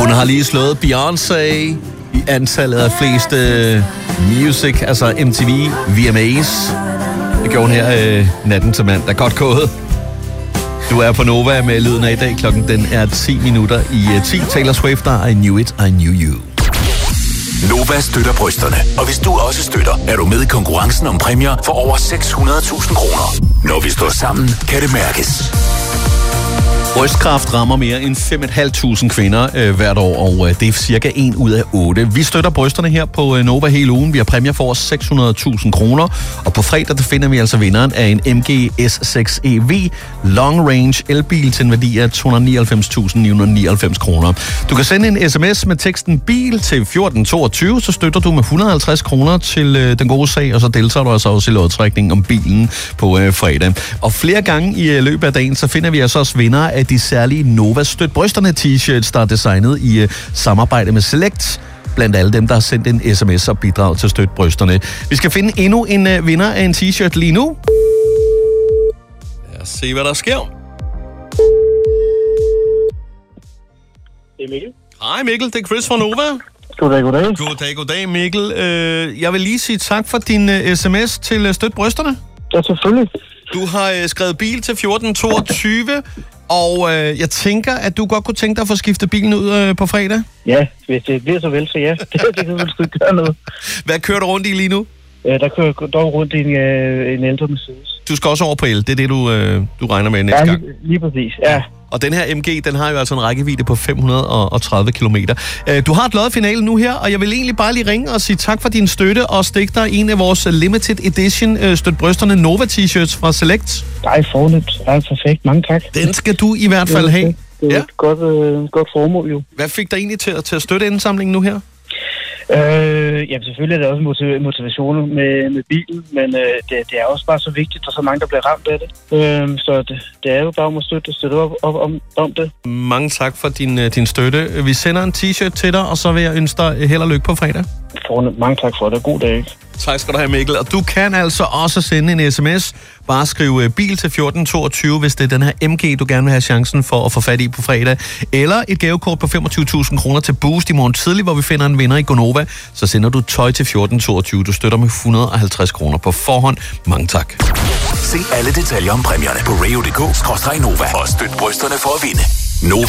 Hun har lige slået Beyoncé i antallet af fleste music, altså MTV, VMAs. Det gjorde hun her natten til mandag. Godt gået. Du er på Nova med lyden af i dag. Klokken den er 10 minutter i 10. Taylor Swift, I Knew It, I Knew You. Nova støtter brysterne. Og hvis du også støtter, er du med i konkurrencen om præmier for over 600.000 kroner. Når vi står sammen, kan det mærkes. Brystkræft rammer mere end 5.500 kvinder hvert år, og det er cirka 1 ud af 8. Vi støtter brysterne her på Nova hele ugen. Vi har præmier for over 600.000 kroner, og på fredag der finder vi altså vinderen af en MG S6 EV Long Range elbil til en værdi af 299.999 kroner. Du kan sende en sms med teksten bil til 1422, så støtter du med 150 kroner til den gode sag, og så deltager du altså også i lodtrækningen om bilen på fredag. Og flere gange i løbet af dagen, så finder vi altså også vindere af de særlige Nova Støt Brysterne t-shirts, der er designet i samarbejde med Select. Blandt alle dem, der har sendt en sms og bidrag til Støt Brysterne. Vi skal finde endnu en vinder af en t-shirt lige nu. Lad os se, hvad der sker. Det er Mikkel. Hej Mikkel, det er Chris fra Nova. Goddag Mikkel. Jeg vil lige sige tak for din sms til Støt Brysterne. Ja, selvfølgelig. Du har skrevet bil til 1422, og jeg tænker, at du godt kunne tænke dig at få skiftet bilen ud på fredag. Ja, hvis det bliver så vel, så ja. Det kan vel sgu ikke gøre noget. Hvad kører du rundt i lige nu? Der kører jeg dog rundt i en ældre Mercedes. Du skal også over på el, det er det, du regner med næste gang? Lige præcis, ja. Og den her MG, den har jo altså en rækkevidde på 530 kilometer. Du har et lod i finalen nu her, og jeg vil egentlig bare lige ringe og sige tak for din støtte og stikke dig en af vores limited edition Støt Brysterne Nova t-shirts fra Select. Nej, fornemt. Ja, perfekt. Mange tak. Den skal du i hvert fald have. Det er et godt formål jo. Hvad fik dig egentlig til at støtte indsamlingen nu her? Jamen selvfølgelig er det også motivation med bilen, men det er også bare så vigtigt, at så mange, der bliver ramt af det. Så det er jo bare om at støtte op om det. Mange tak for din støtte. Vi sender en t-shirt til dig, og så vil jeg ønske dig held og lykke på fredag. Mange tak for det. God dag. Tak skal du have, Mikkel. Og du kan altså også sende en sms. Bare skriv bil til 1422, hvis det er den her MG, du gerne vil have chancen for at få fat i på fredag. Eller et gavekort på 25.000 kroner til Boost i morgen tidlig, hvor vi finder en vinder i Gonova. Så sender du tøj til 1422. Du støtter med 150 kroner på forhånd. Mange tak. Se alle detaljer om præmierne på radio.dk/Nova og støt brysterne for at vinde. Nova.